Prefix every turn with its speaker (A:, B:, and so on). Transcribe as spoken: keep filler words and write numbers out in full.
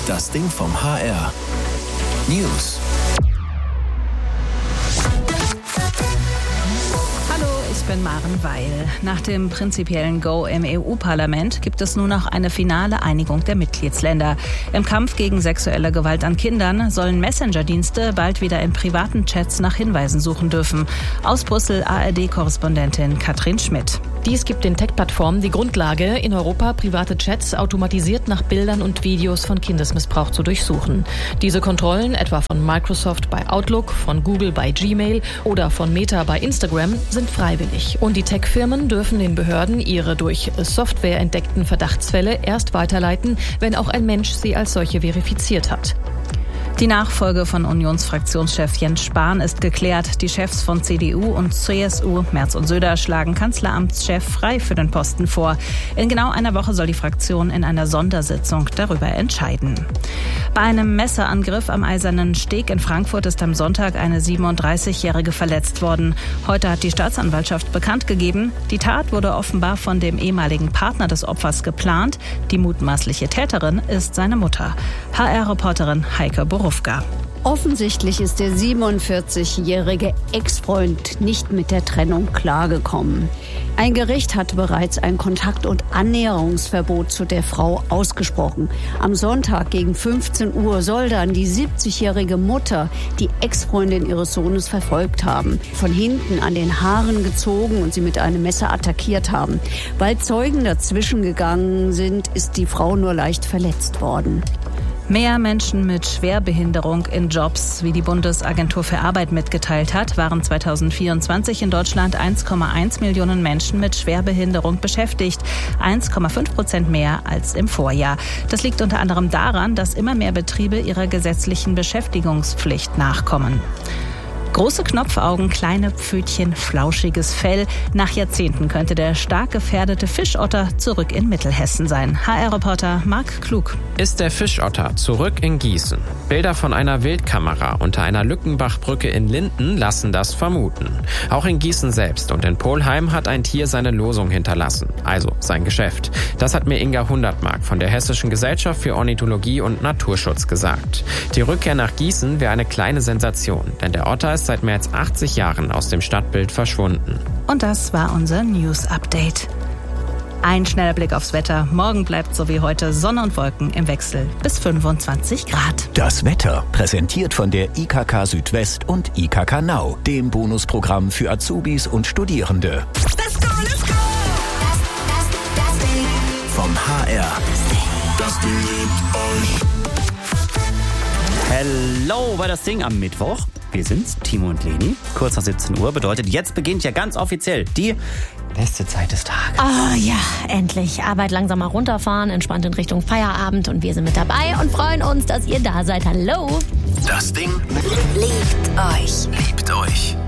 A: Das Ding vom H R. News.
B: Ich bin Maren Weil. Nach dem prinzipiellen Go im E U-Parlament gibt es nun noch eine finale Einigung der Mitgliedsländer. Im Kampf gegen sexuelle Gewalt an Kindern sollen Messenger-Dienste bald wieder in privaten Chats nach Hinweisen suchen dürfen. Aus Brüssel A R D-Korrespondentin Katrin Schmidt.
C: Dies gibt den Tech-Plattformen die Grundlage, in Europa private Chats automatisiert nach Bildern und Videos von Kindesmissbrauch zu durchsuchen. Diese Kontrollen, etwa von Microsoft bei Outlook, von Google bei Gmail oder von Meta bei Instagram, sind freiwillig. Und die Tech-Firmen dürfen den Behörden ihre durch Software entdeckten Verdachtsfälle erst weiterleiten, wenn auch ein Mensch sie als solche verifiziert hat.
B: Die Nachfolge von Unionsfraktionschef Jens Spahn ist geklärt. Die Chefs von C D U und C S U, Merz und Söder, schlagen Kanzleramtschef Frey für den Posten vor. In genau einer Woche soll die Fraktion in einer Sondersitzung darüber entscheiden. Bei einem Messerangriff am Eisernen Steg in Frankfurt ist am Sonntag eine siebenunddreißigjährige verletzt worden. Heute hat die Staatsanwaltschaft bekannt gegeben, die Tat wurde offenbar von dem ehemaligen Partner des Opfers geplant. Die mutmaßliche Täterin ist seine Mutter. H R-Reporterin Heike Borowka.
D: Offensichtlich ist der siebenundvierzigjährige Ex-Freund nicht mit der Trennung klargekommen. Ein Gericht hat bereits ein Kontakt- und Annäherungsverbot zu der Frau ausgesprochen. Am Sonntag gegen fünfzehn Uhr soll dann die siebzigjährige Mutter die Ex-Freundin ihres Sohnes verfolgt haben, von hinten an den Haaren gezogen und sie mit einem Messer attackiert haben. Weil Zeugen dazwischen gegangen sind, ist die Frau nur leicht verletzt worden.
B: Mehr Menschen mit Schwerbehinderung in Jobs, wie die Bundesagentur für Arbeit mitgeteilt hat, waren zweitausendvierundzwanzig in Deutschland eins Komma eins Millionen Menschen mit Schwerbehinderung beschäftigt. eins Komma fünf Prozent mehr als im Vorjahr. Das liegt unter anderem daran, dass immer mehr Betriebe ihrer gesetzlichen Beschäftigungspflicht nachkommen. Große Knopfaugen, kleine Pfötchen, flauschiges Fell. Nach Jahrzehnten könnte der stark gefährdete Fischotter zurück in Mittelhessen sein. H R-Reporter Marc Klug.
E: Ist der Fischotter zurück in Gießen? Bilder von einer Wildkamera unter einer Lückenbachbrücke in Linden lassen das vermuten. Auch in Gießen selbst und in Polheim hat ein Tier seine Losung hinterlassen, also sein Geschäft. Das hat mir Inga Hundertmark von der Hessischen Gesellschaft für Ornithologie und Naturschutz gesagt. Die Rückkehr nach Gießen wäre eine kleine Sensation, denn der Otter ist seit mehr als achtzig Jahren aus dem Stadtbild verschwunden.
B: Und das war unser News-Update. Ein schneller Blick aufs Wetter. Morgen bleibt so wie heute Sonne und Wolken im Wechsel bis fünfundzwanzig Grad.
A: Das Wetter präsentiert von der I K K Südwest und I K K Now, dem Bonusprogramm für Azubis und Studierende.
F: Let's go, let's go! Das, das, das Ding.
A: Vom H R.
F: Das Ding liebt euch.
G: Hello bei das Ding am Mittwoch. Wir sind's, Timo und Leni. Kurz nach siebzehn Uhr bedeutet, jetzt beginnt ja ganz offiziell die beste Zeit des Tages.
H: Oh ja, endlich. Arbeit langsam mal runterfahren, entspannt in Richtung Feierabend und wir sind mit dabei und freuen uns, dass ihr da seid. Hallo.
A: Das Ding
F: liebt euch.
A: liebt euch.